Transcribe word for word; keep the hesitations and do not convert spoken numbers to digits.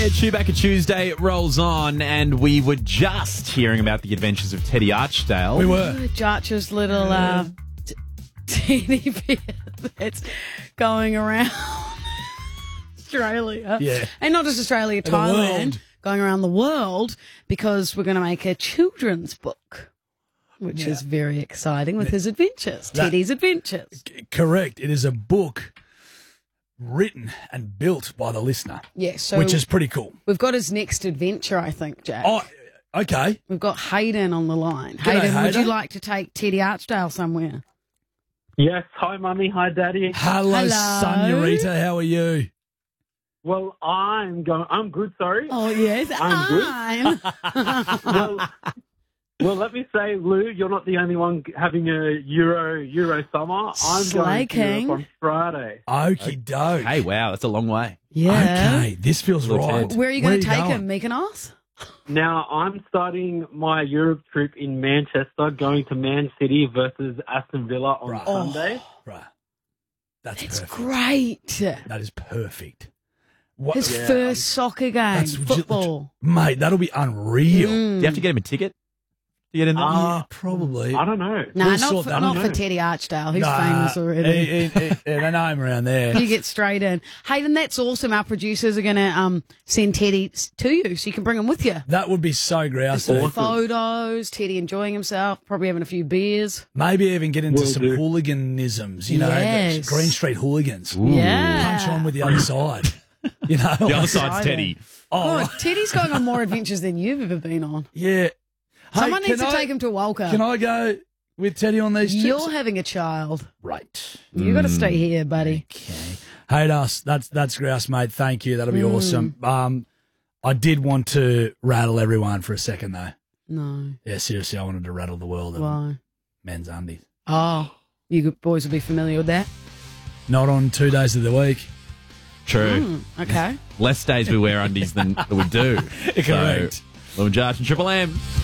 Chewbacca Tuesday rolls on, and we were just hearing about the adventures of Teddy Archdale. We were. Jarch's little uh, t- teddy bear that's going around Australia. Yeah. And not just Australia, the Thailand. world. Going around the world because we're going to make a children's book, which Yeah. is very exciting with his adventures, That- Teddy's adventures. C- Correct. It is a book written and built by the listener, Yeah, so which is pretty cool. we've got his next adventure, I think, Jack. Oh, okay. We've got Hayden on the line. G'day, Hayden, would you Hayden. like to take Teddy Archdale somewhere? Yes, hi mummy, hi daddy. Hello, Hello. Senorita. How are you? Well, I'm going. I'm good. Sorry. Oh, yes. I'm good. I'm. Well, well, let me say, Lou, you're not the only one having a Euro Euro summer. I'm going to Slaking. Europe on Friday. Okie doke. Hey, wow, that's a long way. Yeah. Okay, this feels Little right. tent. Where are you going to take going? him, Mykonos? Now, I'm starting my Europe trip in Manchester, going to Man City versus Aston Villa on Right. Sunday. Right. That's It's perfect. great. That is perfect. What, His Yeah. first soccer game, That's legit- football. mate, that'll be unreal. Mm. Do you have to get him a ticket to get in there? Uh, Yeah, probably. I don't know. No, We'll not, sort for, that not out. for Teddy Archdale. He's Nah, famous already. He, he, he, yeah, they know him around there. You get straight in. Hayden, that's awesome. Our producers are going to um, send Teddy s- to you so you can bring him with you. That would be so grousy. Awesome. Photos, Teddy enjoying himself, probably having a few beers. Maybe even get into Will some do. hooliganisms, you know, Yes. the Green Street hooligans. Yeah. Punch on with the other side. You know, The other like- side's Teddy. oh, God, Teddy's going on more adventures than you've ever been on. yeah. Someone Hey, needs to can I- take him to Walker. Can I go with Teddy on these trips? You're having a child. Right. you got to stay here, buddy. Okay. Hey, us. That's that's grouse, mate. Thank you. That'll be Mm. awesome. Um, I did want to rattle everyone for a second, though. No. Yeah, seriously, I wanted to rattle the world of Why? men's undies. Oh, you boys will be familiar with that. Not on two days of the week. True. Mm, okay. Less days we wear undies than we do. Correct. So, Lou and Jarch and Triple M.